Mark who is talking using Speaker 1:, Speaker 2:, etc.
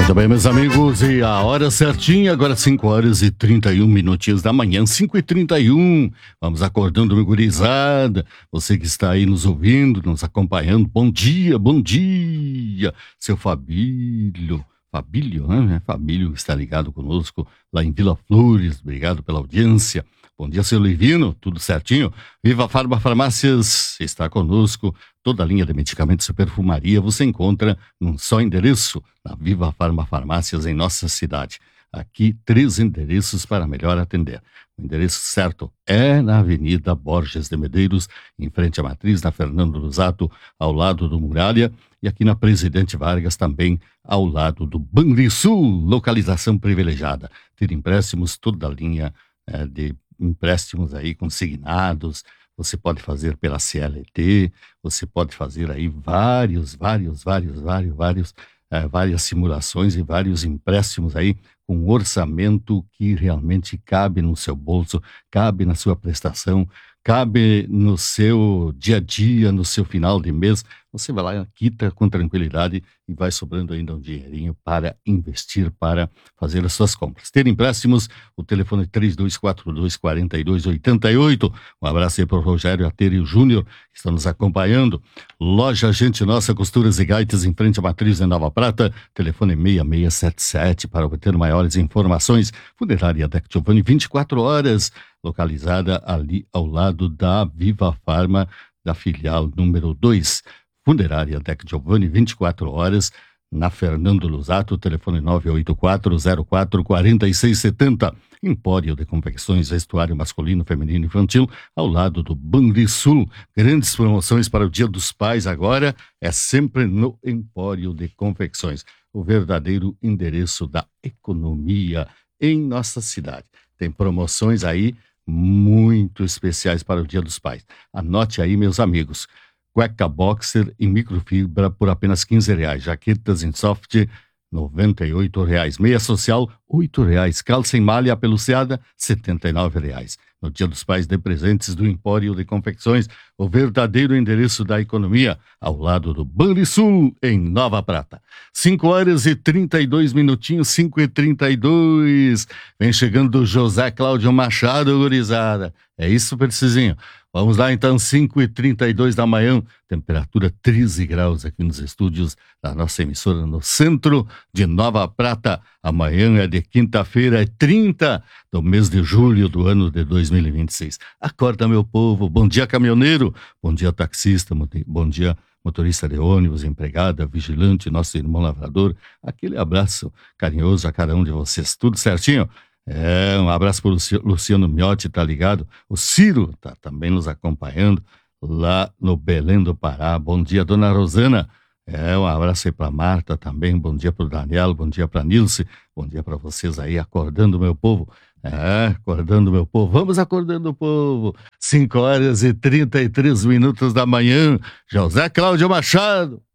Speaker 1: Muito bem, meus amigos, e a hora certinha, agora 5 horas e 31 minutinhos da manhã, 5h31, vamos acordando, meu gurizada, você que está aí nos ouvindo, nos acompanhando, bom dia, seu Fabílio, né? Fabílio está ligado conosco lá em Vila Flores, obrigado pela audiência. Bom dia, seu Livino, tudo certinho? Viva Farma Farmácias está conosco. Toda a linha de medicamentos e perfumaria você encontra num só endereço, na Viva Farma Farmácias em nossa cidade. Aqui, 3 endereços para melhor atender. O endereço certo é na Avenida Borges de Medeiros, em frente à Matriz, na Fernando Lusato, ao lado do Muralha, e aqui na Presidente Vargas também, ao lado do Banrisul, localização privilegiada. Ter empréstimos, toda a linha de empréstimos aí consignados, você pode fazer pela CLT, você pode fazer aí várias simulações e vários empréstimos aí com um orçamento que realmente cabe no seu bolso, cabe na sua prestação, cabe no seu dia a dia, no seu final de mês. Você vai lá, quita com tranquilidade e vai sobrando ainda um dinheirinho para investir, para fazer as suas compras. Ter empréstimos, o telefone é 3242-4288. Um abraço aí para o Rogério Aterio Júnior, que estão nos acompanhando. Loja Gente Nossa, Costuras e Gaitas, em frente à Matriz em Nova Prata. Telefone 6677 para obter maiores informações. Funerária Deck Giovanni, 24 horas, localizada ali ao lado da Viva Farma, da filial número 2. Funerária Deck Giovanni, 24 horas, na Fernando Lusato, telefone 984-04-4670. Empório de Confecções, vestuário masculino, feminino e infantil, ao lado do Banrisul. Grandes promoções para o Dia dos Pais agora, é sempre no Empório de Confecções, o verdadeiro endereço da economia em nossa cidade. Tem promoções aí muito especiais para o Dia dos Pais. Anote aí, meus amigos. Cueca boxer em microfibra por apenas R$15. Jaquetas em soft, R$98. Meia social, R$8. Calça em malha apeluciada, R$79. No Dia dos Pais, dê presentes do Empório de Confecções, o verdadeiro endereço da economia, ao lado do Banrisul, em Nova Prata. 5 horas e 32 minutinhos, 5h32. Vem chegando o José Cláudio Machado, gurizada. É isso, Precisinho. Vamos lá, então, 5h32 da manhã, temperatura 13 graus aqui nos estúdios da nossa emissora no centro de Nova Prata. Amanhã é de quinta-feira, é 30 do mês de julho do ano de 2026. Acorda, meu povo. Bom dia, caminhoneiro. Bom dia, taxista. Bom dia, motorista de ônibus, empregada, vigilante, nosso irmão lavrador. Aquele abraço carinhoso a cada um de vocês. Tudo certinho? Um abraço para o Luciano Miotti, tá ligado? O Ciro tá também nos acompanhando lá no Belém do Pará. Bom dia, dona Rosana. Um abraço aí para Marta também. Bom dia para o Daniel, bom dia para Nilce. Bom dia para vocês aí, acordando meu povo. Acordando meu povo. Vamos acordando o povo. 5 horas e 33 minutos da manhã. José Cláudio Machado.